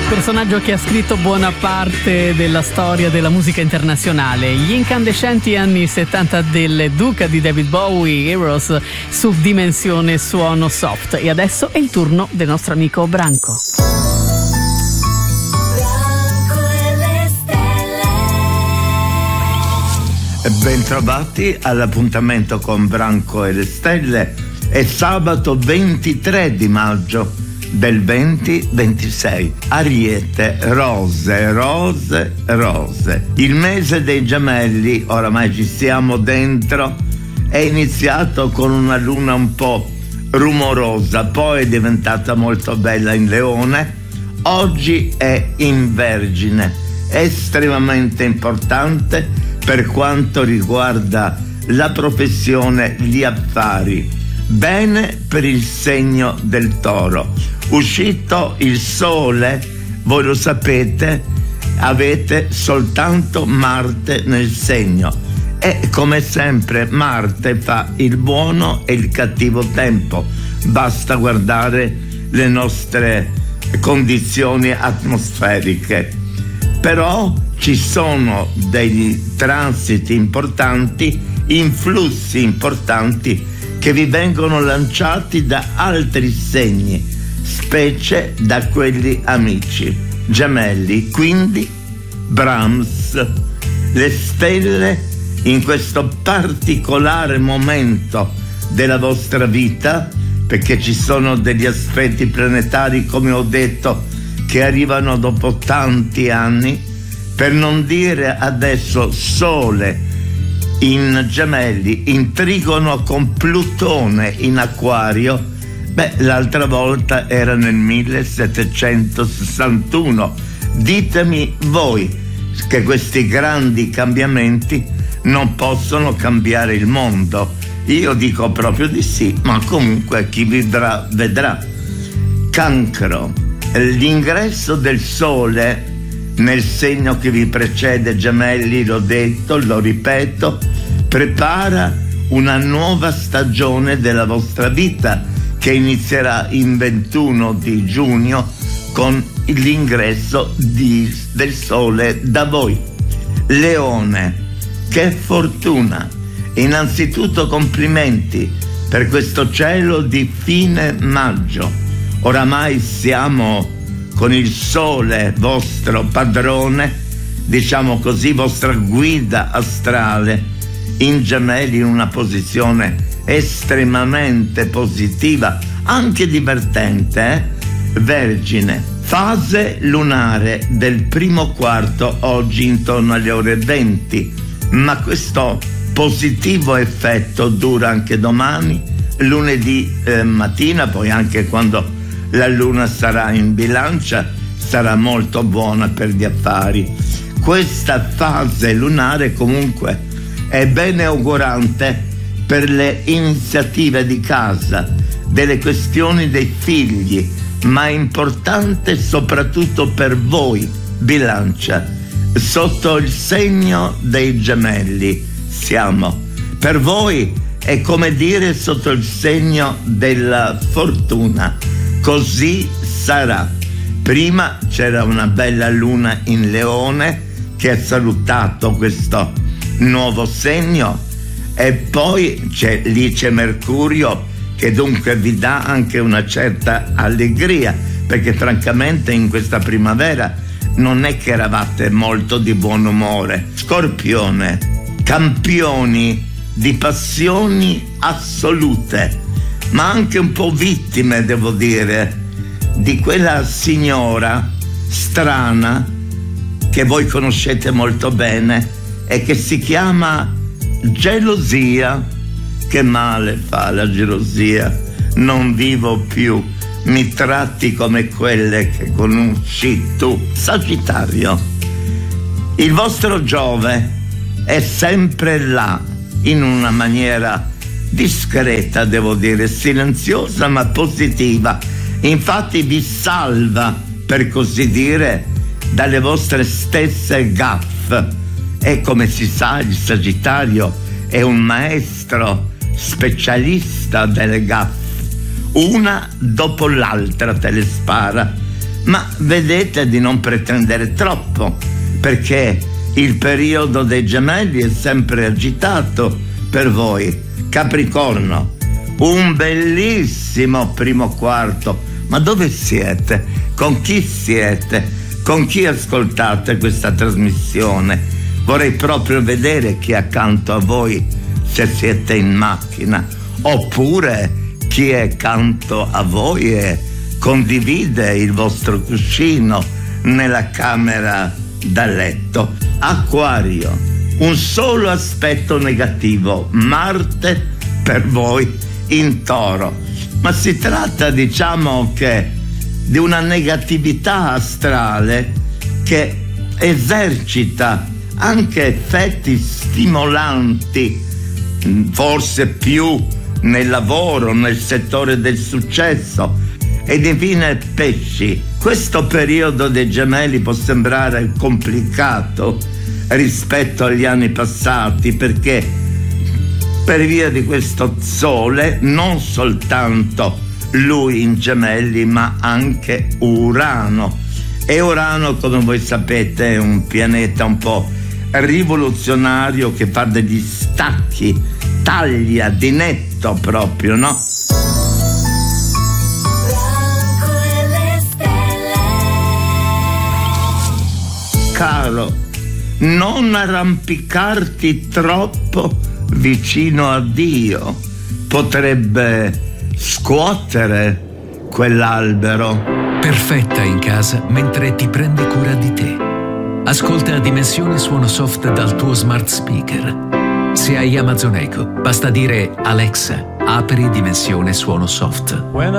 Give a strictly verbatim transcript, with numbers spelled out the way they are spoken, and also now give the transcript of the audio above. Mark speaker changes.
Speaker 1: Personaggio che ha scritto buona parte della storia della musica internazionale. Gli incandescenti anni settanta del Duca di David Bowie, Heroes, su Dimensione Suono Soft. E adesso è il turno del nostro amico Branco.
Speaker 2: Bentrovati all'appuntamento con Branco e le Stelle. È sabato ventitré di maggio del duemilaventisei. Ariete, rose, rose, rose. Il mese dei gemelli, oramai ci stiamo dentro, è iniziato con una luna un po' rumorosa, poi è diventata molto bella in Leone, oggi è in Vergine, estremamente importante per quanto riguarda la professione, gli affari. Bene per il segno del Toro. Uscito il sole, voi lo sapete, avete soltanto Marte nel segno e come sempre Marte fa il buono e il cattivo tempo. Basta guardare le nostre condizioni atmosferiche. Però ci sono dei transiti importanti, influssi importanti che vi vengono lanciati da altri segni, specie da quelli amici gemelli. Quindi Brahms, le stelle in questo particolare momento della vostra vita, perché ci sono degli aspetti planetari, come ho detto, che arrivano dopo tanti anni, per non dire adesso Sole in Gemelli, in trigono con Plutone in Acquario. Beh, l'altra volta era nel millesettecentosessantuno. Ditemi voi che questi grandi cambiamenti non possono cambiare il mondo. Io dico proprio di sì, ma comunque chi vedrà vedrà. Cancro, l'ingresso del Sole nel segno che vi precede, Gemelli, l'ho detto, lo ripeto, prepara una nuova stagione della vostra vita che inizierà in ventuno di giugno con l'ingresso di, del Sole da voi. Leone, che fortuna! Innanzitutto complimenti per questo cielo di fine maggio. Oramai siamo con il Sole, vostro padrone, diciamo così, vostra guida astrale, in Gemelli, in una posizione estremamente positiva, anche divertente, eh? Vergine, fase lunare del primo quarto oggi intorno alle ore venti, ma questo positivo effetto dura anche domani, lunedì eh, mattina, poi anche quando la luna sarà in Bilancia, sarà molto buona per gli affari. Questa fase lunare comunque è bene augurante per le iniziative di casa, delle questioni dei figli, ma è importante soprattutto per voi, Bilancia, sotto il segno dei Gemelli siamo. Per voi è come dire sotto il segno della fortuna. Così sarà. Prima c'era una bella luna in Leone che ha salutato questo nuovo segno, e poi c'è, lì c'è Mercurio che dunque vi dà anche una certa allegria, perché francamente in questa primavera non è che eravate molto di buon umore. Scorpione, campioni di passioni assolute, ma anche un po' vittime, devo dire, di quella signora strana che voi conoscete molto bene e che si chiama gelosia. Che male fa la gelosia, non vivo più, mi tratti come quelle che conosci tu. Sagittario, il vostro Giove è sempre là, in una maniera discreta, devo dire, silenziosa ma positiva. Infatti vi salva, per così dire, dalle vostre stesse gaffe. E come si sa, il Sagittario è un maestro specialista delle gaffe. Una dopo l'altra te le spara, ma vedete di non pretendere troppo, perché il periodo dei gemelli è sempre agitato per voi. Capricorno, un bellissimo primo quarto. Ma dove siete? Con chi siete? Con chi ascoltate questa trasmissione? Vorrei proprio vedere chi è accanto a voi, se siete in macchina, oppure chi è accanto a voi e condivide il vostro cuscino nella camera da letto. Acquario, un solo aspetto negativo, Marte per voi in Toro, ma si tratta, diciamo, che di una negatività astrale che esercita anche effetti stimolanti, forse più nel lavoro, nel settore del successo. Ed infine pesci, questo periodo dei gemelli può sembrare complicato rispetto agli anni passati, perché per via di questo sole, non soltanto lui in gemelli ma anche Urano, e Urano, come voi sapete, è un pianeta un po' rivoluzionario che fa degli stacchi, taglia di netto proprio, no? Caro, non arrampicarti troppo vicino a Dio, potrebbe scuotere quell'albero.
Speaker 3: Perfetta in casa mentre ti prende cura di te. Ascolta Dimensione Suono Soft dal tuo smart speaker. Se hai Amazon Echo, basta dire Alexa, apri Dimensione Suono Soft.